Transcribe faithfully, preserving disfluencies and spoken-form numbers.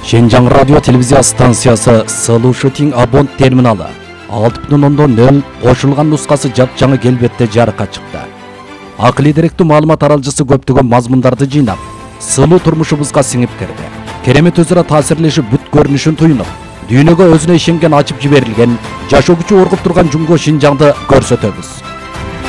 Шенжаң радио телевизия станциясы Сылуу Шутинг Абонт терминалы алты бүтүн ондон нөл кошулган нускасы жапжаңы келбетте жарыкка чыкты. Акылый деректүү маалымат аралжысы көптөгөн мазмундарды жыйнап, сылуу турмушубузга сиңип кирди. Керемет өзара таасирлешип бүт көрүнүшүн туюнуп, дүйнөгө өзүнө ишенген ачып жиберилген, жашоо күчү оргуп турган Жумго Шинжаңды көрсөтөбүз.